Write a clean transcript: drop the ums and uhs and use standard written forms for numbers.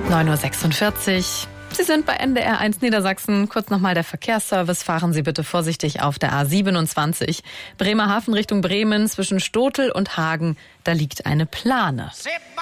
9:46 Uhr. Sie sind bei NDR 1 Niedersachsen. Kurz nochmal der Verkehrsservice. Fahren Sie bitte vorsichtig auf der A27. Bremerhaven Richtung Bremen zwischen Stotel und Hagen. Da liegt eine Plane.